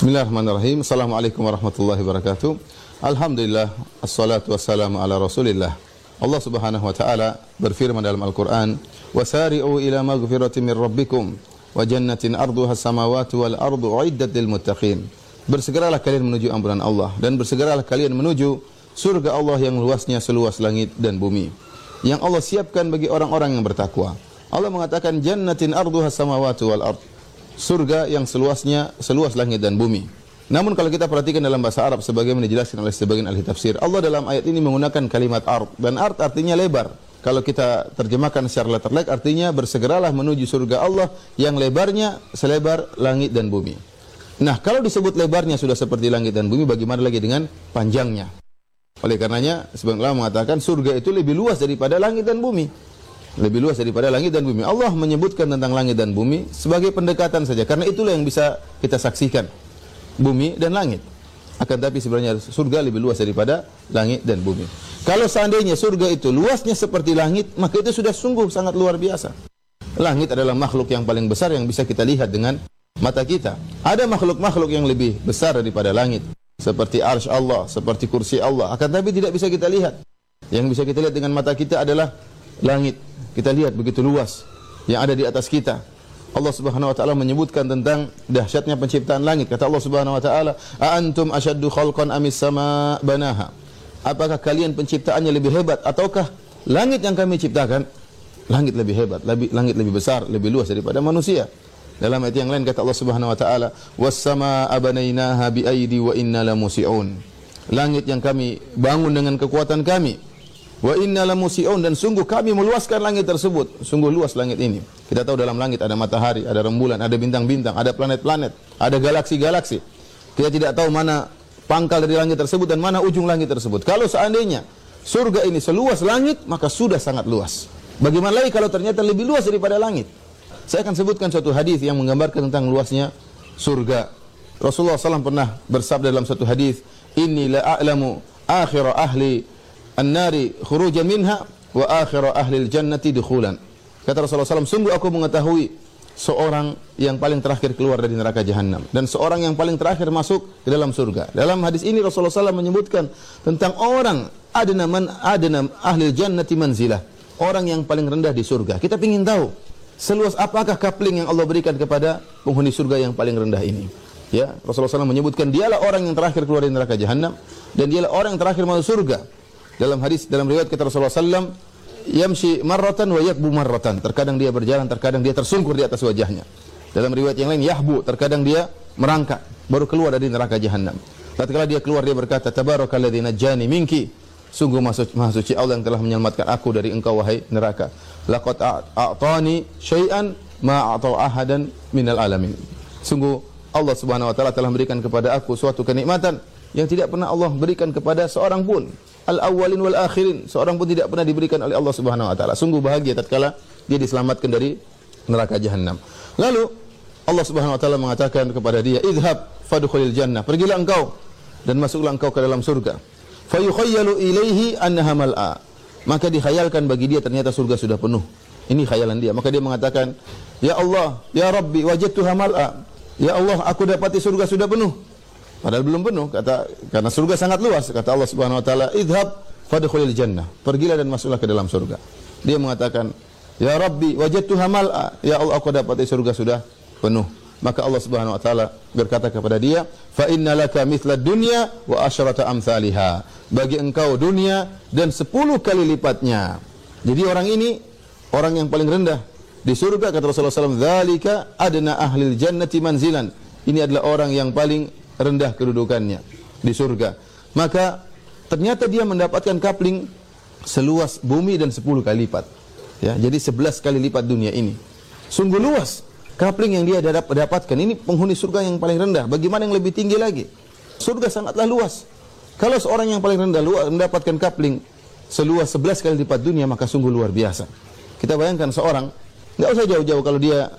Bismillahirrahmanirrahim. Assalamualaikum warahmatullahi wabarakatuh. Alhamdulillah, assalatu wassalamu ala Rasulillah. Allah Subhanahu wa taala berfirman dalam Al-Qur'an, "Wasari'u ila maghfiratin min rabbikum wa jannatin arduha as-samawati wal ardu uiddat lil muttaqin." Bersegeralah kalian menuju ampunan Allah dan bersegeralah kalian menuju surga Allah yang luasnya seluas langit dan bumi, yang Allah siapkan bagi orang-orang yang bertakwa. Allah mengatakan jannatin arduha as-samawati wal ard. Surga yang seluasnya seluas langit dan bumi. Namun kalau kita perhatikan dalam bahasa Arab sebagaimana dijelaskan oleh sebagian ahli tafsir, Allah dalam ayat ini menggunakan kalimat ard, dan ard artinya lebar. Kalau kita terjemahkan secara letterlek artinya bersegeralah menuju surga Allah yang lebarnya selebar langit dan bumi. Nah, kalau disebut lebarnya sudah seperti langit dan bumi, bagaimana lagi dengan panjangnya? Oleh karenanya sebagian ulama mengatakan surga itu lebih luas daripada langit dan bumi. Lebih luas daripada langit dan bumi. Allah menyebutkan tentang langit dan bumi sebagai pendekatan saja, karena itulah yang bisa kita saksikan, bumi dan langit. Akan tapi sebenarnya surga lebih luas daripada langit dan bumi. Kalau seandainya surga itu luasnya seperti langit, maka itu sudah sungguh sangat luar biasa. Langit adalah makhluk yang paling besar yang bisa kita lihat dengan mata kita. Ada makhluk-makhluk yang lebih besar daripada langit, seperti arsy Allah, seperti kursi Allah. Akan tapi tidak bisa kita lihat. Yang bisa kita lihat dengan mata kita adalah langit. Kita lihat begitu luas yang ada di atas kita. Allah Subhanahu wa taala menyebutkan tentang dahsyatnya penciptaan langit. Kata Allah Subhanahu wa taala, "A antum asyaddu khalqan amis sama banaha?" Apakah kalian penciptaannya lebih hebat ataukah langit yang kami ciptakan? Langit lebih hebat, langit lebih besar, lebih luas daripada manusia. Dalam ayat yang lain kata Allah Subhanahu wa taala, "Was samaa banainaha bi aidi wa inna lamusiun." Langit yang kami bangun dengan kekuatan kami. Wa inna lamusiun, dan sungguh kami meluaskan langit tersebut. Sungguh luas langit ini. Kita tahu dalam langit ada matahari, ada rembulan, ada bintang-bintang, ada planet-planet, ada galaksi-galaksi. Kita tidak tahu mana pangkal dari langit tersebut dan mana ujung langit tersebut. Kalau seandainya surga ini seluas langit, maka sudah sangat luas. Bagaimana lagi kalau ternyata lebih luas daripada langit? Saya akan sebutkan suatu hadis yang menggambarkan tentang luasnya surga. Rasulullah SAW pernah bersabda dalam satu hadis, "Inni la a'lamu akhira ahli an-nari khurujan minha wa akhira ahli al-jannati dukhulan." Kata Rasulullah SAW, sungguh aku mengetahui seorang yang paling terakhir keluar dari neraka jahanam dan seorang yang paling terakhir masuk ke dalam surga. Dalam hadis ini Rasulullah SAW menyebutkan tentang orang adna ahli al-jannati manzilah, orang yang paling rendah di surga. Kita ingin tahu seluas apakah coupling yang Allah berikan kepada penghuni surga yang paling rendah ini. Ya, Rasulullah SAW menyebutkan dialah orang yang terakhir keluar dari neraka jahanam dan dialah orang yang terakhir masuk surga. Dalam hadis, dalam riwayat kata Rasulullah SAW, yamshi marratan wa yakbu marratan. Terkadang dia berjalan, terkadang dia tersungkur di atas wajahnya. Dalam riwayat yang lain, yahbu, terkadang dia merangkak, baru keluar dari neraka jahanam. Tatkala dia keluar, dia berkata, "Tabarakalladzi najjani minki." Sungguh maha suci Allah yang telah menyelamatkan aku dari engkau, wahai neraka. Laqad a'tani syai'an ma a'ta ahadan minal alamin. Sungguh Allah Subhanahu wa taala telah memberikan kepada aku suatu kenikmatan yang tidak pernah Allah berikan kepada seorang pun. Al-awwalin wal akhirin, seorang pun tidak pernah diberikan oleh Allah Subhanahu wa taala. Sungguh bahagia tatkala dia diselamatkan dari neraka jahanam. Lalu Allah Subhanahu wa taala mengatakan kepada dia, "Idhhab fadkhulil jannah." Pergilah engkau dan masuklah engkau ke dalam surga. Fayukhayyalu ilaihi annaha mal'a. Maka dikhayalkan bagi dia ternyata surga sudah penuh. Ini khayalan dia. Maka dia mengatakan, "Ya Allah, ya Rabbi, wajadtuha mal'a." Ya Allah, aku dapati surga sudah penuh. Padahal belum penuh, karena surga sangat luas. Kata Allah Subhanahu wa taala, "Idhhab fadkhulil jannah." Pergilah dan masuklah ke dalam surga. Dia mengatakan, "Ya Rabbi, wajadtuha mal'a." Ya Allah, aku dapati surga sudah penuh. Maka Allah Subhanahu wa taala berkata kepada dia, "Fa innalaka mithla dunya wa asyrata amsalha." Bagi engkau dunia dan 10 kali lipatnya. Jadi orang ini orang yang paling rendah di surga, kata Rasulullah SAW, "Dzalika adna ahlil jannati manzilan." Ini adalah orang yang paling rendah kedudukannya di surga. Maka ternyata dia mendapatkan coupling seluas bumi dan 10 kali lipat. Ya, jadi 11 kali lipat dunia ini. Sungguh luas coupling yang dia dapatkan. Ini penghuni surga yang paling rendah. Bagaimana yang lebih tinggi lagi? Surga sangatlah luas. Kalau seorang yang paling rendah mendapatkan coupling seluas 11 kali lipat dunia, maka sungguh luar biasa. Kita bayangkan seorang, nggak usah jauh-jauh, kalau dia